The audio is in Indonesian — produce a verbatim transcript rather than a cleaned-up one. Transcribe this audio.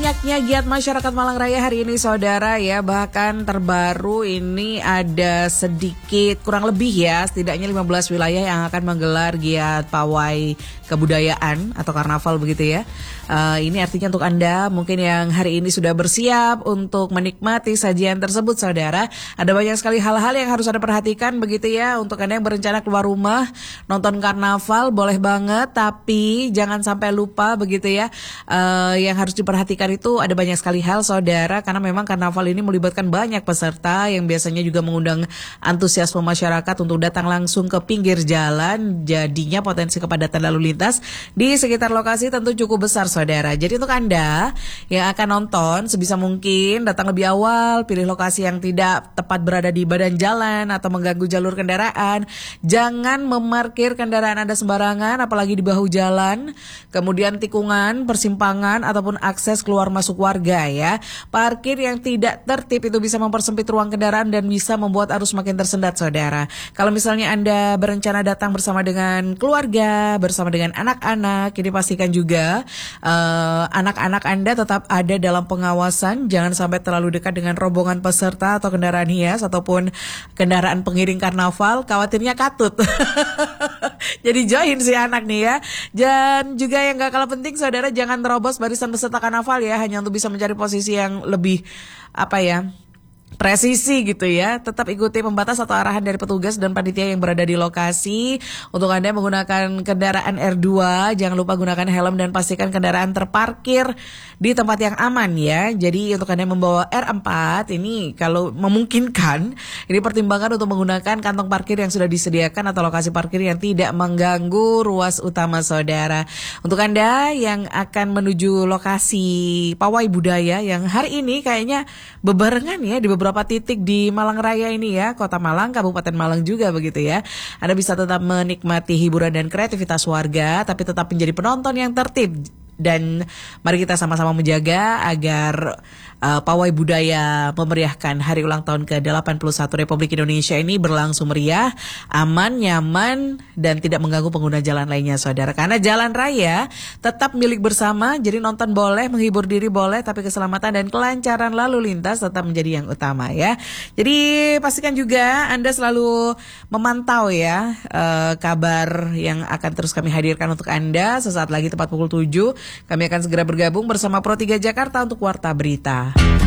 banyaknya giat masyarakat Malang Raya hari ini saudara ya. Bahkan terbaru ini ada sedikit kurang lebih ya, setidaknya lima belas wilayah yang akan menggelar giat pawai kebudayaan atau karnaval begitu ya. Uh, ini artinya untuk Anda mungkin yang hari ini sudah bersiap untuk menikmati sajian tersebut saudara. Ada banyak sekali hal-hal yang harus Anda perhatikan begitu ya. Untuk Anda yang berencana keluar rumah nonton karnaval boleh banget, tapi jangan sampai lupa begitu ya. Uh, yang harus diperhatikan itu ada banyak sekali hal saudara, karena memang karnaval ini melibatkan banyak peserta yang biasanya juga mengundang antusiasme masyarakat untuk datang langsung ke pinggir jalan. Jadinya potensi kepadatan lalu lintas di sekitar lokasi tentu cukup besar saudara. Jadi untuk Anda yang akan nonton sebisa mungkin datang lebih awal, pilih lokasi yang tidak tepat berada di badan jalan atau mengganggu jalur kendaraan. Jangan memarkir kendaraan Anda sembarangan apalagi di bahu jalan, kemudian tikungan, persimpangan ataupun akses keluar masuk warga ya. Parkir yang tidak tertib itu bisa mempersempit ruang kendaraan dan bisa membuat arus makin tersendat saudara. Kalau misalnya Anda berencana datang bersama dengan keluarga, bersama dengan anak-anak, ini pastikan juga uh, anak-anak Anda tetap ada dalam pengawasan. Jangan sampai terlalu dekat dengan rombongan peserta atau kendaraan hias ataupun kendaraan pengiring karnaval, khawatirnya katut. Jadi join si anak nih ya. Dan juga yang gak kalah penting saudara, jangan terobos barisan peserta karnaval ya, hanya untuk bisa mencari posisi yang lebih apa ya, presisi gitu ya. Tetap ikuti pembatas atau arahan dari petugas dan panitia yang berada di lokasi. Untuk Anda yang menggunakan kendaraan R dua, jangan lupa gunakan helm dan pastikan kendaraan terparkir di tempat yang aman ya. Jadi untuk Anda yang membawa R empat, ini kalau memungkinkan, ini pertimbangkan untuk menggunakan kantong parkir yang sudah disediakan atau lokasi parkir yang tidak mengganggu ruas utama saudara. Untuk Anda yang akan menuju lokasi pawai budaya yang hari ini kayaknya bebarengan ya di beberapa titik di Malang Raya ini ya, Kota Malang, Kabupaten Malang juga begitu ya. Anda bisa tetap menikmati hiburan dan kreativitas warga, tapi tetap menjadi penonton yang tertib. Dan mari kita sama-sama menjaga agar uh, pawai budaya memeriahkan hari ulang tahun ke delapan puluh satu Republik Indonesia ini berlangsung meriah, aman, nyaman, dan tidak mengganggu pengguna jalan lainnya saudara. Karena jalan raya tetap milik bersama, jadi nonton boleh, menghibur diri boleh, tapi keselamatan dan kelancaran lalu lintas tetap menjadi yang utama ya. Jadi pastikan juga Anda selalu memantau ya uh, kabar yang akan terus kami hadirkan untuk Anda. Sesaat lagi tepat pukul tujuh kami akan segera bergabung bersama Pro tiga Jakarta untuk Warta Berita.